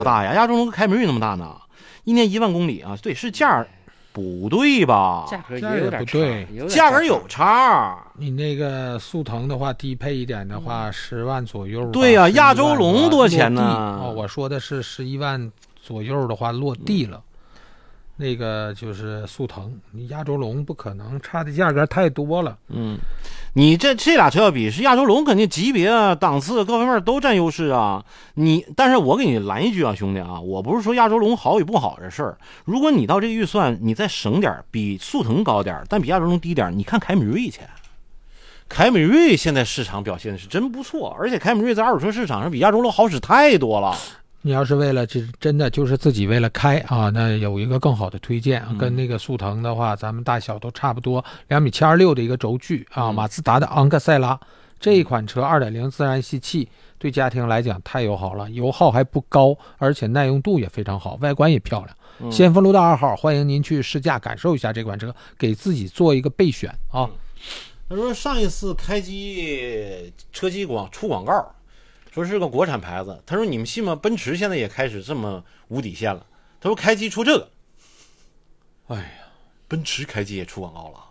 大呀，亚洲龙跟凯美瑞那么大呢，一年1万公里啊，对，是价不对吧？ 价格也有点差， 价格有差。 你那个速腾的话，低配一点的话，10万左右。 对呀，亚洲龙多少钱呢？ 哦，我说的是11万左右的话落地了。那个就是速腾，你亚洲龙不可能，差的价格太多了。 你这俩车要比，是亚洲龙肯定级别啊、档次各方面都占优势啊。但是我给你拦一句啊，兄弟啊，我不是说亚洲龙好与不好的事儿。如果你到这个预算，你再省点，比速腾高点，但比亚洲龙低点，你看凯美瑞去。凯美瑞现在市场表现是真不错，而且凯美瑞在二手车市场上比亚洲龙好使太多了。 你要是为了真的就是自己为了开啊，那有一个更好的推荐，跟那个速腾的话，咱们大小都差不多，2.76米的一个轴距啊，马自达的昂克赛拉这一款车2.0自然吸气，对家庭来讲太友好了，油耗还不高，而且耐用度也非常好，外观也漂亮。先锋路道2号，欢迎您去试驾感受一下这款车，给自己做一个备选啊。 他说上一次开机车机出广告。说是个国产牌子，他说你们信吗？奔驰现在也开始这么无底线了。他说开机出这个，哎呀，奔驰开机也出广告了，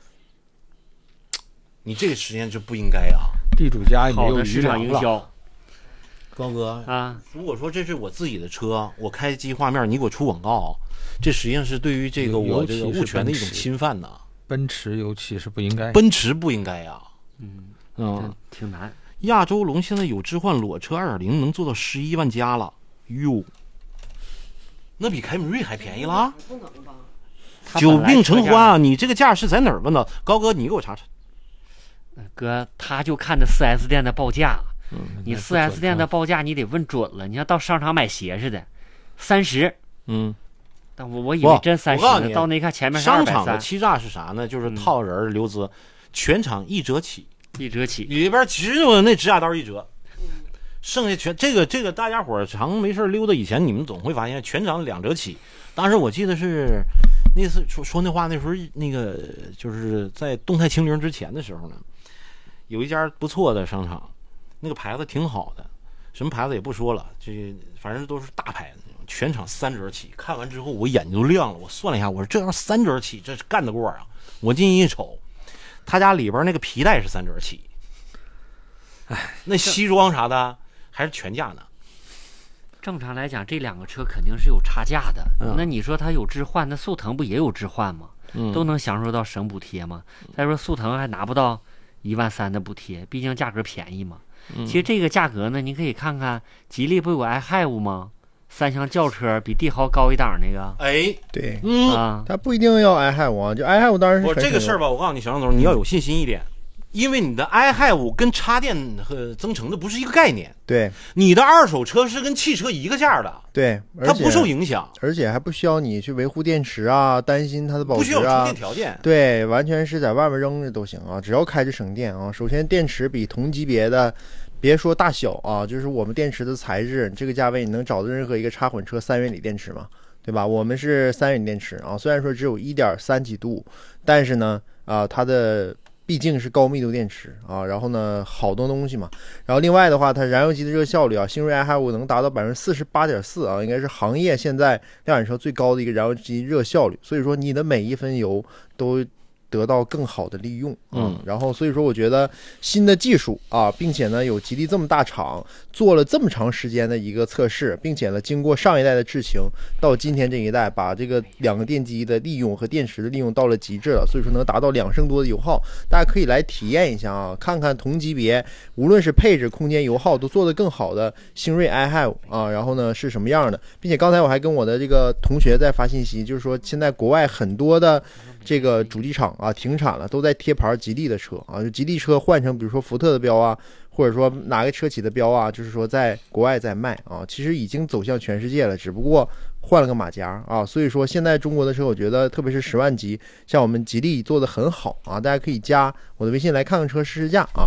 你这个时间就不应该啊！ 地主家也没有市场营销， 高哥啊， 如果说这是我自己的车，我开机画面你给我出广告，这实际上是对于这个我这个物权的一种侵犯呐。 奔驰尤其是不应该， 奔驰不应该呀， 挺难。 亚洲龙现在有置换裸车 2.0 能做到11万加了，哟，那比凯美瑞还便宜了。久病成欢啊！你这个价是在哪儿问的？高哥，你给我查查。 哥，他就看着 4S 店的报价，你 4S 店的报价你得问准了。你要到商场买鞋似的，30，但我以为真30呢，到那看前面是230。 商场的欺诈是啥呢？就是套人留资，全场1折起。里边只有那指甲刀1折，剩下全这个大家伙常没事溜达，以前你们总会发现全场2折起。当时我记得是那次说那话，那时候那个就是在动态清零之前的时候呢，有一家不错的商场，那个牌子挺好的，什么牌子也不说了，这反正都是大牌子，全场3折起。看完之后我眼睛都亮了，我算了一下，我说这要3折起，这是干得过啊！我进一瞅。他家里边那个皮带是3折起，那西装啥的还是全价呢。 正常来讲，这2个车肯定是有差价的。那你说它有置换，那速腾不也有置换吗？都能享受到省补贴吗？再说速腾还拿不到1万3的补贴，毕竟价格便宜嘛。其实这个价格呢，你可以看看吉利不有个 iHive 吗？3厢轿车比帝豪高一档那个， 对，他不一定要 iHive 啊，就 iHive 当然是。 我这个事儿吧，我告诉你，小张总，你要有信心一点，因为你的 iHive 跟插电和增程的不是一个概念。 对， 你的二手车是跟汽车一个价的。 对， 它不受影响， 而且还不需要你去维护电池啊，担心它的保值啊， 不需要充电条件。 对，完全是在外面扔着都行啊，只要开着省电啊。首先，电池比同级别的。别说大小啊，就是我们电池的材质，这个价位你能找到任何一个插混车3元锂电池吗？对吧？我们是3元锂电池啊，虽然说只有1.3几度，但是呢，它的毕竟是高密度电池啊，然后呢，好多东西嘛。然后另外的话，它燃油机的热效率啊，新锐 iHive 能达到48.4%啊，应该是行业现在量产车最高的一个燃油机热效率。所以说，你的每一分油都得到更好的利用，然后所以说我觉得新的技术啊，并且呢有吉利这么大厂做了这么长时间的一个测试，并且呢经过上一代的制情到今天这一代，把这个2个电机的利用和电池的利用到了极致了，所以说能达到2升多的油耗，大家可以来体验一下啊，看看同级别无论是配置、空间、油耗都做得更好的星瑞 iHive 啊，然后呢是什么样的，并且刚才我还跟我的这个同学在发信息，就是说现在国外很多的这个主机厂啊停产了，都在贴牌吉利的车啊，就吉利车换成比如说福特的标啊，或者说哪个车企的标啊，就是说在国外在卖啊，其实已经走向全世界了，只不过换了个马甲啊。所以说现在中国的车，我觉得特别是10万级，像我们吉利做的很好啊，大家可以加我的微信来看看车试试驾啊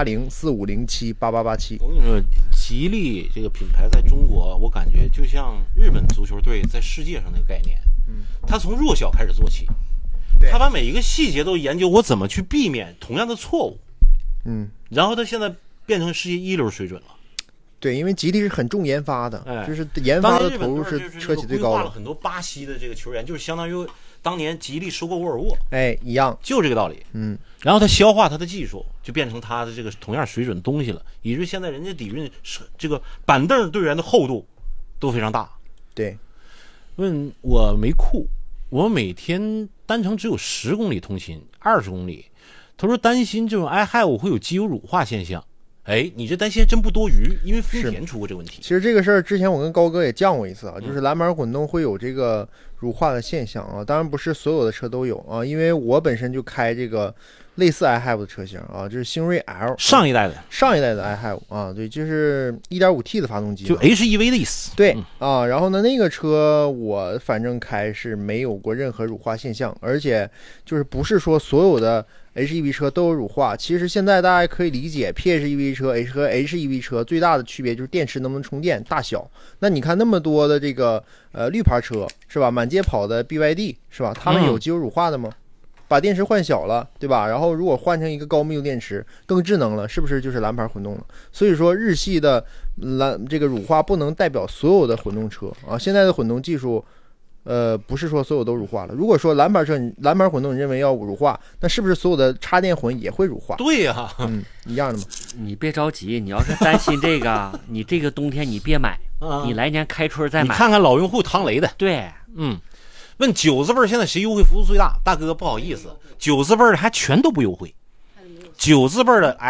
，18045078887。 我跟你说，吉利这个品牌在中国，我感觉就像日本足球队在世界上那个概念，他从弱小开始做起。他把每一个细节都研究，我怎么去避免同样的错误，然后他现在变成世界一流水准了。 对，因为吉利是很重研发的， 哎， 就是研发的投入是车企最高的。规划了很多巴西的这个球员，就是相当于当年吉利收购沃尔沃， 哎，一样， 就这个道理。然后他消化他的技术，就变成他的这个同样水准的东西了，以至于现在人家底蕴这个板凳队员的厚度都非常大。 对， 问我没库，我每天单程只有10公里通勤，20公里。他说担心这种 iHive 会有机油乳化现象。哎，你这担心真不多余，因为丰田出过这个问题。 其实这个事儿之前我跟高哥也讲过一次啊，就是蓝板混动会有这个乳化的现象啊，当然不是所有的车都有啊，因为我本身就开这个类似 iHive 的车型啊，就是星瑞 L 上一代的 iHive 啊，对，就是 1.5T 的发动机， 就 HEV 的意思。 对啊，然后呢，那个车我反正开是没有过任何乳化现象，而且就是不是说所有的HEV 车都有乳化，其实现在大家可以理解 PHEV 车和 HEV 车最大的区别就是电池能不能充电大小。那你看那么多的这个绿牌车是吧，满街跑的 BYD 是吧，他们有机油乳化的吗？把电池换小了，对吧？然后如果换成一个高密度电池更智能了，是不是就是蓝牌混动了？所以说日系的这个乳化不能代表所有的混动车啊，现在的混动技术不是说所有都乳化了。如果说蓝牌混动你认为要乳化，那是不是所有的插电混也会乳化？ 对呀， 一样的嘛。 你别着急，你要是担心这个，你这个冬天你别买，你来年开春再买。 你看看老用户唐雷的， 对， 问9字辈现在谁优惠幅度最大？大哥不好意思，9字辈的还全都不优惠。9字辈的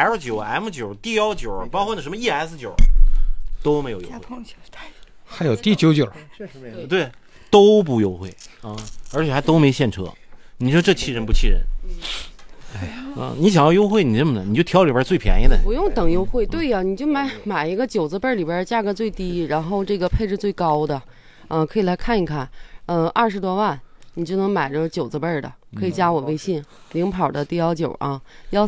L9、M9、D19，包括那什么 ES9 都没有优惠， 还有 D99， 对，都不优惠啊，而且还都没现车。你说这气人不气人？哎呀，你想要优惠，你这么的，你就挑里边最便宜的， 不用等优惠。对呀，你就买一个9字辈里边价格最低，然后这个配置最高的，可以来看一看。20多万你就能买着9字辈的，可以加我微信，零跑的 D19啊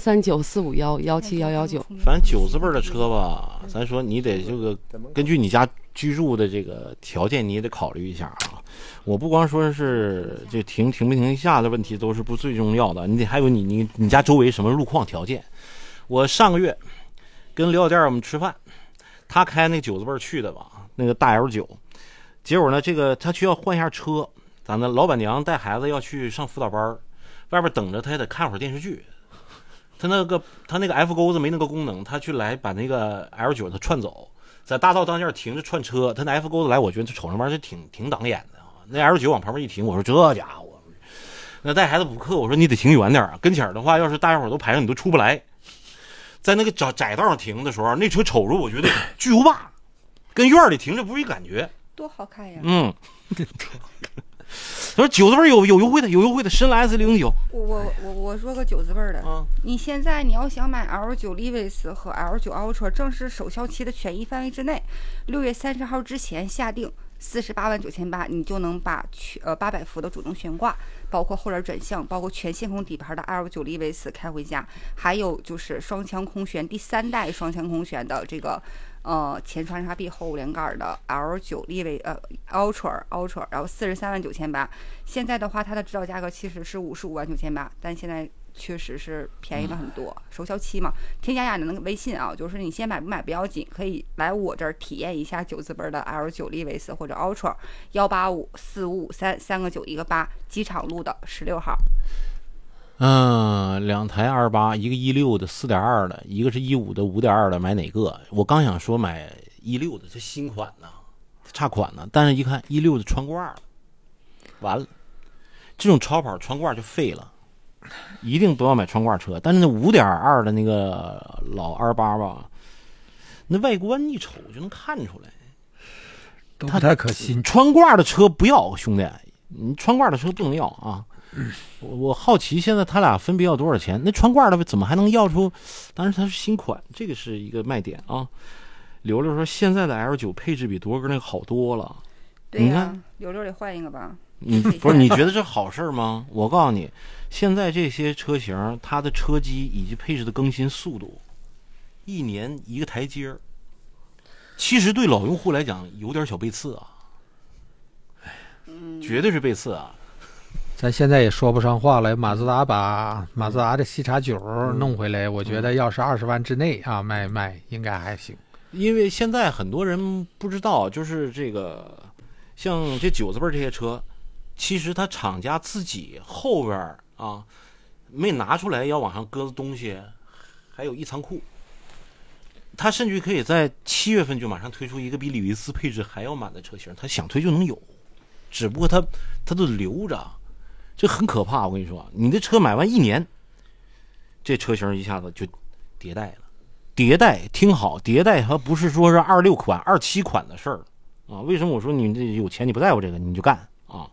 ，139-451-17119。 反正9字辈的车吧，咱说你得这个根据你家居住的这个条件，你也得考虑一下啊。我不光说是这停不停下的问题都是不最重要的，你得还有你家周围什么路况条件。我上个月跟刘小店我们吃饭，他开那9字辈去的吧，那个大 L9。结果呢，这个他需要换一下车，咱的老板娘带孩子要去上辅导班，外边等着他也得看会儿电视剧。他那个 F 钩子没那个功能，他去来把那个 L9 他串走，在大道当间停着串车，他那 F 钩子来，我觉得这瞅那玩意儿就挺挡眼的啊。那 L9 往旁边一停，我说这家伙，那带孩子补课，我说你得停远点啊，跟前的话要是大家伙都排上你都出不来。在那个窄道上停的时候，那车瞅着我觉得巨无霸，跟院里停着不是一感觉。 多好看呀！ 他说9字辈有优惠的，深蓝 S09。 我说个9字辈的，你现在你要想买 L9 Levis 和 L9 Ultra， 正是首销期的权益范围之内，6月30号之前下定48.98万，你就能把800伏的主动悬挂，包括后轮转向，包括全线控底盘的 L9 Levis 开回家，还有就是双腔空悬第3代双腔空悬的这个。前川沙臂后连杆的 L9 Ultra， 然后43.98万。现在的话，它的指导价格其实是55.98万，但现在确实是便宜了很多。首销期嘛，添加你那个微信啊，就是你先买不买不要紧，可以来我这儿体验一下9字辈的 L9 Levis 或者 Ultra，1854553个9一个8，机场路的16号。 2台28，一个16的 4.2 的，一个是15的 5.2 的，买哪个？我刚想说买16的，这新款呢，差款呢，但是一看16的穿挂了，完了，这种超跑穿挂就废了，一定不要买穿挂车。但是那 5.2 的那个老28吧，那外观一瞅就能看出来， 都不太可信。 穿挂的车不要，兄弟，你穿挂的车不能要啊。我好奇现在他俩分别要多少钱？那穿挂的怎么还能要出？当然它是新款，这个是一个卖点啊。刘刘说现在的 L9 配置比铎哥那个好多了。 对呀，刘刘得换一个吧。 不是你觉得这好事吗？我告诉你，现在这些车型它的车机以及配置的更新速度，1年一个台阶，其实对老用户来讲有点小背刺啊。绝对是背刺啊。 咱现在也说不上话了，马自达把马自达的 C-9 弄回来，我觉得要是20万之内啊卖应该还行。 因为现在很多人不知道，就是这个像这9字辈这些车，其实它厂家自己后边啊没拿出来要往上搁的东西，还有一仓库。他甚至可以在7月份就马上推出一个比李维斯配置还要满的车型，他想推就能有，只不过他都留着，这很可怕。我跟你说，你的车买完1年，这车型一下子就迭代了。迭代听好，迭代它不是说是26款、27款的事儿啊。为什么我说你这有钱你不在乎这个你就干啊？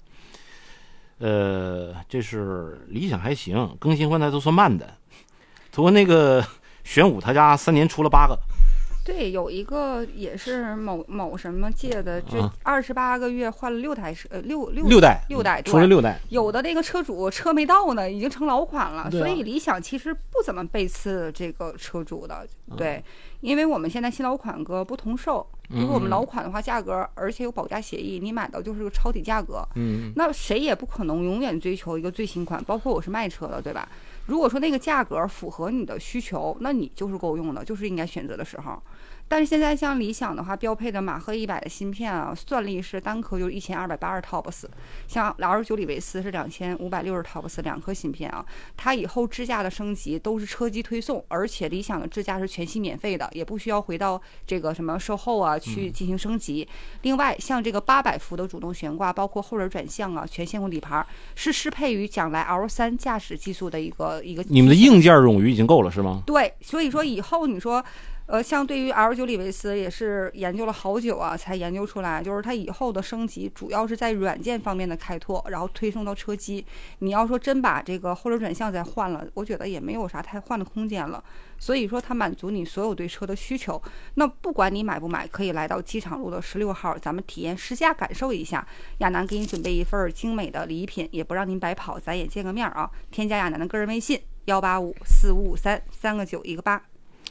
这是理想还行，更新换代都算慢的。从那个玄武他家3年出了8个。 对，有一个也是某什么界的，这28个月换了6台车，6代， 出了6代。 有的那个车主车没到呢，已经成老款了，所以理想其实不怎么背刺这个车主的，对，因为我们现在新老款个不同售，如果我们老款的话价格，而且有保价协议，你买到就是个抄底价格，那谁也不可能永远追求一个最新款，包括我是卖车的，对吧？如果说那个价格符合你的需求，那你就是够用的，就是应该选择的时候。但是现在像理想的话，标配的马赫100的芯片啊，算力是单颗就是1280 TOPS， 像29李维斯是2560 TOPS 2颗芯片啊。它以后支架的升级都是车机推送，而且理想的支架是全系免费的，也不需要回到这个什么售后啊去进行升级。另外，像这个800伏的主动悬挂，包括后轮转向啊，全线控底盘，是适配于将来 L3 驾驶技术的一个。 你们的硬件冗余已经够了是吗？ 对，所以说以后你说。像对于 L9 李维斯也是研究了好久啊，才研究出来，就是它以后的升级主要是在软件方面的开拓，然后推送到车机。你要说真把这个后轮转向再换了，我觉得也没有啥太换的空间了。所以说它满足你所有对车的需求。那不管你买不买，可以来到机场路的16号，咱们体验试驾感受一下。亚楠给你准备一份精美的礼品，也不让您白跑，咱也见个面啊。添加亚楠的个人微信18545533918。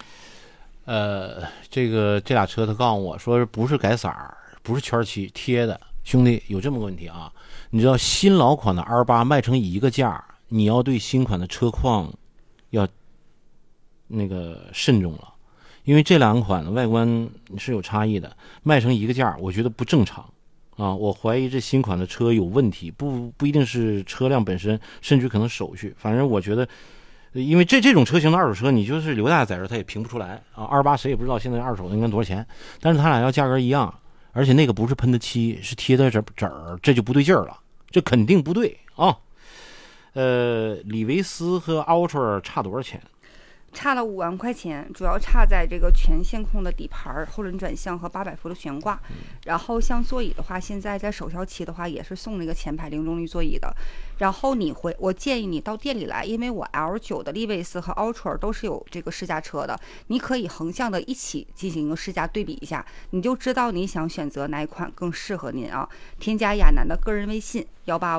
这俩车他告诉我说不是改色儿，不是圈漆贴的。兄弟，有这么个问题啊？你知道新老款的 R8 卖成一个价，你要对新款的车况要那个慎重了，因为这两款的外观是有差异的，卖成一个价，我觉得不正常啊！我怀疑这新款的车有问题，不一定是车辆本身，甚至可能手续。反正我觉得。因为这种车型的二手车，你就是刘大在这，他也评不出来啊。28谁也不知道现在二手的应该多少钱，但是他俩要价格一样，而且那个不是喷的漆，是贴的纸儿，这就不对劲儿了，这肯定不对啊。李维斯和 Ultra 差多少钱？ 差了5万块钱，主要差在这个全线控的底盘、后轮转向和800伏的悬挂。然后像座椅的话，现在在首销期的话也是送那个前排零重力座椅的。然后我建议你到店里来，因为我 L9 的利维斯和 Ultra 都是有这个试驾车的，你可以横向的一起进行一个试驾对比一下，你就知道你想选择哪一款更适合您啊。添加亚楠的个人微信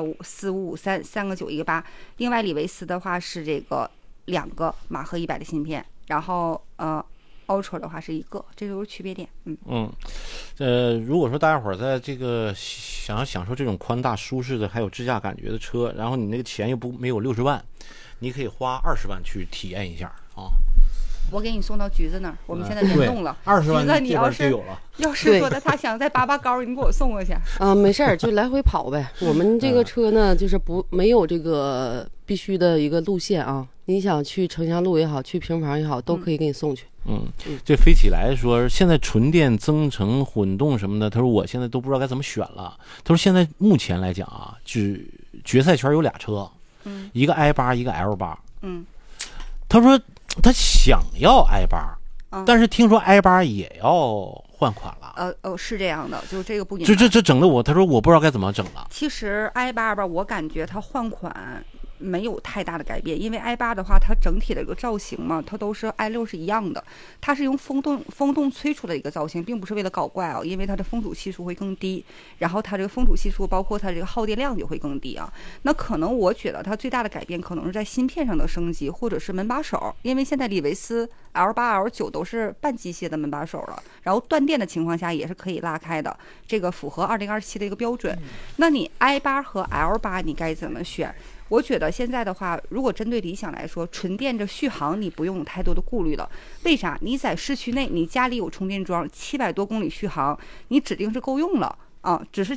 18545533918。另外李维斯的话是这个2个马赫100的芯片，然后Ultra 的话是1个，这都是区别点。 如果说大家伙在这个想要享受这种宽大舒适的还有智驾感觉的车，然后你那个钱又没有60万，你可以花20万去体验一下啊。 我给你送到橘子那儿，我们现在联动了 ，20万橘子你要是说的他想在8高，你给我送过去没事儿，就来回跑呗。我们这个车呢，就是没有这个必须的一个路线啊，你想去城乡路也好，去平房也好，都可以给你送去。 这飞起来说现在纯电、增程、混动什么的，他说我现在都不知道该怎么选了。他说现在目前来讲啊，只决赛圈有俩车，一个 i8，一个 L8。他说他想要 i8，但是听说 i8 也要换款了。 是这样的，就这个不明白。这整的我，他说我不知道该怎么整了。 其实 i8 吧，我感觉它换款没有太大的改变，因为 i8 的话，它整体的一个造型嘛，它都是 i6 是一样的，它是用风洞吹出的一个造型，并不是为了搞怪啊，因为它的风阻系数会更低，然后它这个风阻系数包括它这个耗电量也会更低啊。那可能我觉得它最大的改变可能是在芯片上的升级，或者是门把手，因为现在李维斯 L8、L9 都是半机械的门把手了，然后断电的情况下也是可以拉开的，这个符合2027的一个标准。那你 i8 和 L8 你该怎么选？ 我觉得现在的话，如果针对理想来说，纯电这续航你不用有太多的顾虑了。为啥？你在市区内，你家里有充电桩，700多公里续航，你指定是够用了啊。只是